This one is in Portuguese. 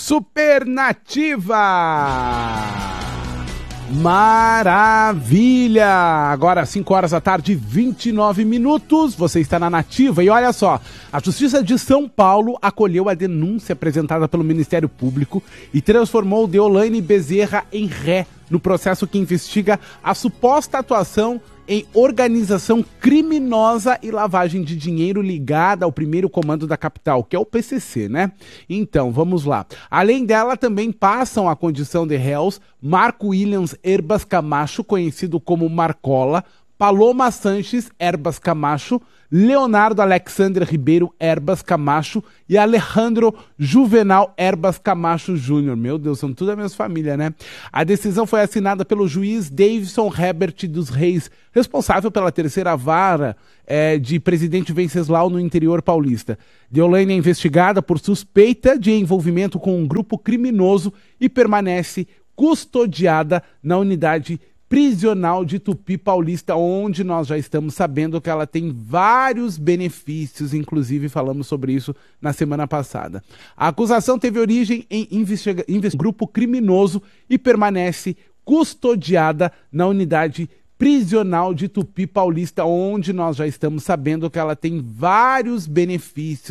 Supernativa! Maravilha! Agora, 5 horas da tarde, 29 minutos. Você está na Nativa e olha só, a Justiça de São Paulo acolheu a denúncia apresentada pelo Ministério Público e transformou Deolane Bezerra em ré no processo que investiga a suposta atuação em organização criminosa e lavagem de dinheiro ligada ao primeiro comando da capital, que é o PCC, né? Então, vamos lá. Além dela, também passam a condição de réus Marco Williams Herbas Camacho, conhecido como Marcola, Paloma Sanches Herbas Camacho, Leonardo Alexandre Ribeiro Herbas Camacho e Alejandro Juvenal Herbas Camacho Júnior. Meu Deus, são tudo a mesma família, né? A decisão foi assinada pelo juiz Davidson Herbert dos Reis, responsável pela terceira vara de Presidente Venceslau no interior paulista. Deolane é investigada por suspeita de envolvimento com um grupo criminoso e permanece custodiada na unidade prisional de Tupi Paulista, onde nós já estamos sabendo que ela tem vários benefícios, inclusive falamos sobre isso na semana passada. A acusação teve origem em grupo criminoso e permanece custodiada na unidade prisional de Tupi Paulista, onde nós já estamos sabendo que ela tem vários benefícios.